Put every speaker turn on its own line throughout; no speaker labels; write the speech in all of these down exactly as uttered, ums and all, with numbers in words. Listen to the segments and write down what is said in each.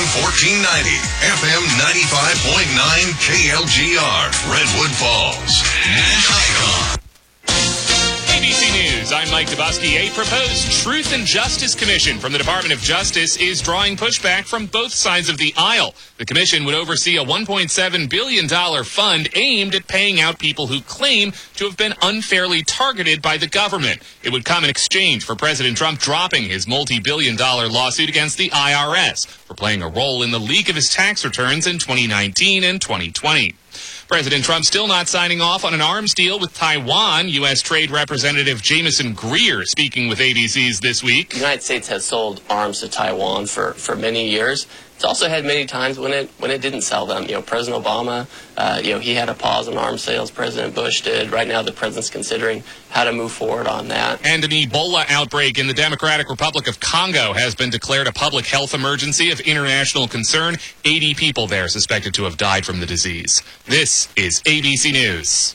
M fourteen ninety, F M ninety-five point nine K L G R, Redwood Falls, and Icon.
A B C News, I'm Mike Dubusky. A proposed Truth and Justice Commission from the Department of Justice is drawing pushback from both sides of the aisle. The commission would oversee a one point seven billion dollars fund aimed at paying out people who claim to have been unfairly targeted by the government. It would come in exchange for President Trump dropping his multi-billion dollar lawsuit against the I R S for playing a role in the leak of his tax returns in twenty nineteen and twenty twenty. President Trump still not signing off on an arms deal with Taiwan. U S. Trade Representative Jameson Greer speaking with A B C's This Week.
The United States has sold arms to Taiwan for, for many years. It's also had many times when it when it didn't sell them. You know, President Obama, uh, you know, he had a pause on arms sales. President Bush did. Right now, the president's considering how to move forward on that.
And an Ebola outbreak in the Democratic Republic of Congo has been declared a public health emergency of international concern. eighty people there suspected to have died from the disease. This is A B C News.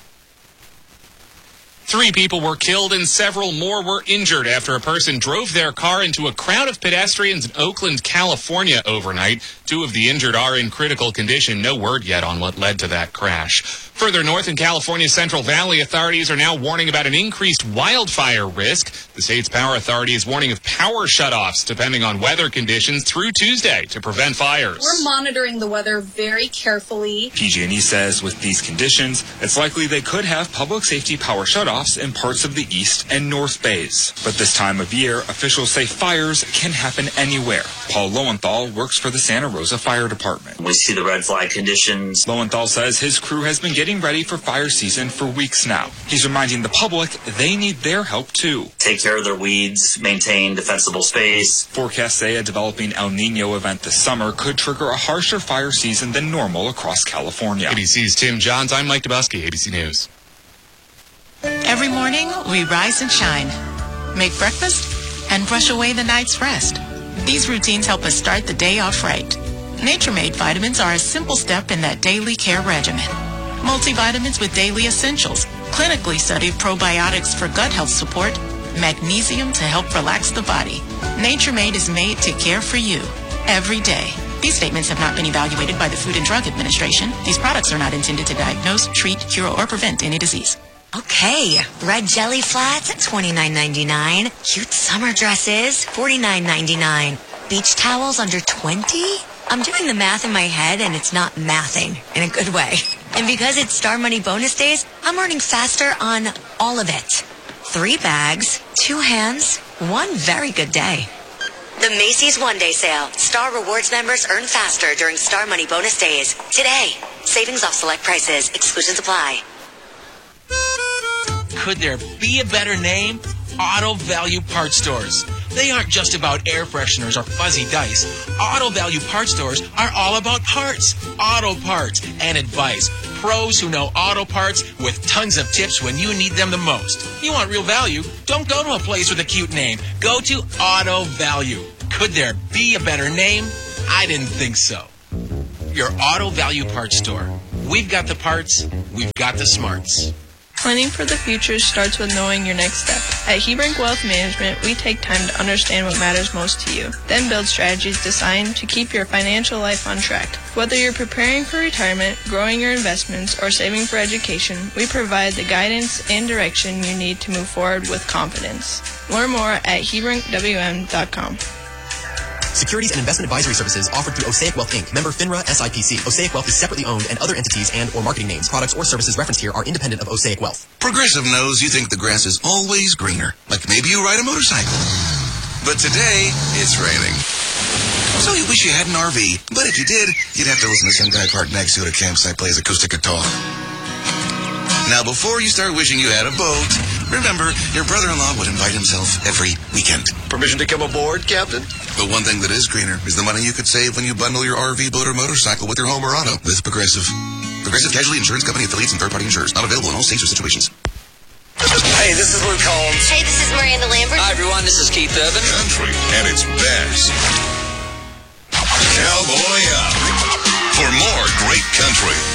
Three people were killed and several more were injured after a person drove their car into a crowd of pedestrians in Oakland, California overnight. Two of the injured are in critical condition. No word yet on what led to that crash. Further north in California's Central Valley, authorities are now warning about an increased wildfire risk. The state's power authority is warning of power shutoffs depending on weather conditions through Tuesday to prevent fires.
We're monitoring the weather very carefully.
P G and E says with these conditions, it's likely they could have public safety power shutoffs in parts of the East and North Bays. But this time of year, officials say fires can happen anywhere. Paul Lowenthal works for the Santa Rosa Fire Department.
We see the red flag conditions.
Lowenthal says his crew has been getting ready for fire season for weeks now. He's reminding the public they need their help too.
Take care of their weeds, maintain defensible space.
Forecasts say a developing El Nino event this summer could trigger a harsher fire season than normal across California.
A B C's Tim Johns, I'm Mike Dubusky, A B C News.
Every morning, we rise and shine, make breakfast, and brush away the night's rest. These routines help us start the day off right. Nature Made vitamins are a simple step in that daily care regimen. Multivitamins with daily essentials, clinically studied probiotics for gut health support, magnesium to help relax the body. Nature Made is made to care for you every day. These statements have not been evaluated by the Food and Drug Administration. These products are not intended to diagnose, treat, cure, or prevent any disease.
Okay, red jelly flats at twenty-nine ninety-nine. Cute summer dresses, forty-nine ninety-nine. Beach towels under twenty? I'm doing the math in my head and it's not mathing in a good way. And because it's Star Money bonus days, I'm earning faster on all of it. Three bags, two hands, one very good day. The Macy's One Day Sale. Star Rewards members earn faster during Star Money bonus days. Today, savings off select prices. Exclusions apply.
Could there be a better name? Auto Value Parts Stores. They aren't just about air fresheners or fuzzy dice. Auto Value Parts Stores are all about parts, auto parts, and advice. Pros who know auto parts with tons of tips when you need them the most. You want real value? Don't go to a place with a cute name. Go to Auto Value. Could there be a better name? I didn't think so. Your Auto Value Parts Store. We've got the parts. We've got the smarts.
Planning for the future starts with knowing your next step. At Hebrink Wealth Management, we take time to understand what matters most to you, then build strategies designed to keep your financial life on track. Whether you're preparing for retirement, growing your investments, or saving for education, we provide the guidance and direction you need to move forward with confidence. Learn more at hebrink w m dot com.
Securities and investment advisory services offered through Osaic Wealth Incorporated. Member FINRA S I P C. Osaic Wealth is separately owned, and other entities and or marketing names, products, or services referenced here are independent of Osaic Wealth.
Progressive knows you think the grass is always greener. Like maybe you ride a motorcycle. But today, it's raining. So you wish you had an R V. But if you did, you'd have to listen to some guy parked next to it at a campsite plays acoustic guitar. Now, before you start wishing you had a boat, remember, your brother-in-law would invite himself every weekend.
Permission to come aboard, Captain?
But one thing that is greener is the money you could save when you bundle your R V, boat, or motorcycle with your home or auto with Progressive. Progressive Casualty Insurance Company affiliates and third-party insurers. Not available in all states or situations.
Hey, this is Luke Holmes.
Hey, this is Miranda Lambert.
Hi, everyone. This is Keith Urban.
Country at its best. Cowboy Up. For more great country,